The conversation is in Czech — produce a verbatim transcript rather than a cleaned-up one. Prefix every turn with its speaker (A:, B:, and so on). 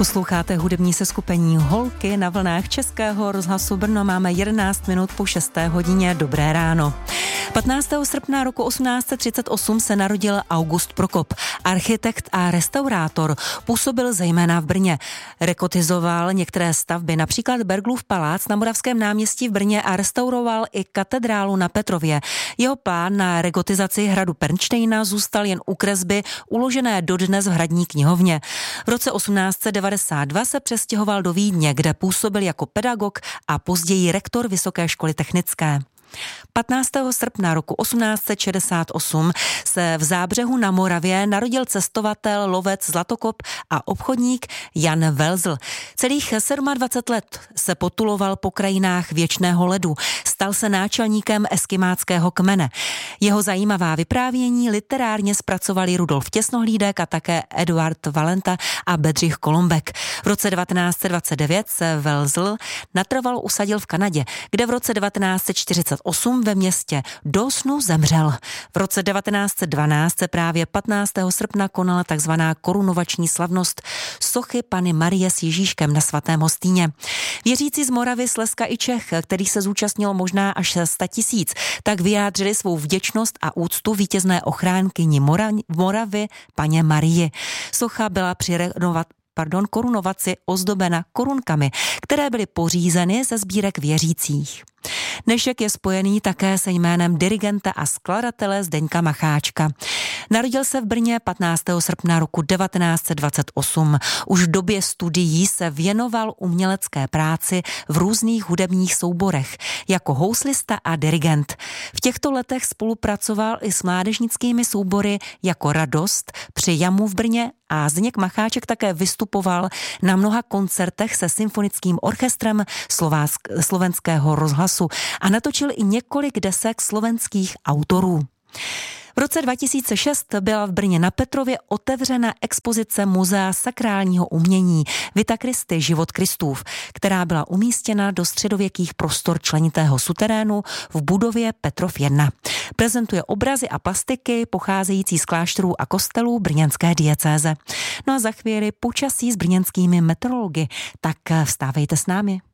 A: Posloucháte hudební seskupení Holky na vlnách Českého rozhlasu Brno. Máme jedenáct minut po šesté hodině. Dobré ráno. patnáctého srpna roku osmnáct set třicet osm se narodil August Prokop, architekt a restaurátor. Působil zejména v Brně. Rekotizoval některé stavby, například Berglův palác na Moravském náměstí v Brně a restauroval i katedrálu na Petrově. Jeho plán na regotizaci hradu Pernštejna zůstal jen u kresby uložené dodnes v hradní knihovně. V roce osmnáct set devadesát dva se přestěhoval do Vídně, kde působil jako pedagog a později rektor Vysoké školy technické. patnáctého srpna roku osmnáct set šedesát osm se v Zábřehu na Moravě narodil cestovatel, lovec, zlatokop a obchodník Jan Welzl. Celých dvacet sedm let se potuloval po krajinách věčného ledu. Stal se náčelníkem eskimáckého kmene. Jeho zajímavá vyprávění literárně zpracovali Rudolf Těsnohlídek a také Eduard Valenta a Bedřich Kolombek. V roce devatenáct set dvacet devět se Welzl natrvalo usadil v Kanadě, kde v roce devatenáct set čtyřicet osm ve městě Dawsonu zemřel. V roce devatenáct set dvanáct se právě patnáctého srpna konala takzvaná korunovační slavnost sochy Panny Marie s Ježíškem na Svatém Hostýně. Věřící z Moravy, Slezska i Čech, kterých se zúčastnilo možná až sto tisíc, tak vyjádřili svou vděčnost a úctu vítězné ochránkyni Moravy Panně Marii. Socha byla při renovat Pardon, korunovaci ozdobena korunkami, které byly pořízeny ze sbírek věřících. Dnešek je spojený také se jménem dirigenta a skladatele Zdeňka Macháčka. Narodil se v Brně patnáctého srpna roku devatenáct set dvacet osm. Už v době studií se věnoval umělecké práci v různých hudebních souborech jako houslista a dirigent. V těchto letech spolupracoval i s mládežnickými soubory jako Radost při Jamu v Brně a Zdeněk Macháček také vystupoval na mnoha koncertech se symfonickým orchestrem Slovenského rozhlasu a natočil i několik desek slovenských autorů. V roce dva tisíce šest byla v Brně na Petrově otevřena expozice Muzea sakrálního umění Vita Christi, život Kristův, která byla umístěna do středověkých prostor členitého suterénu v budově Petrov jedna. Prezentuje obrazy a plastiky pocházející z klášterů a kostelů brněnské diecéze. No a za chvíli počasí s brněnskými meteorology, tak vstávejte s námi.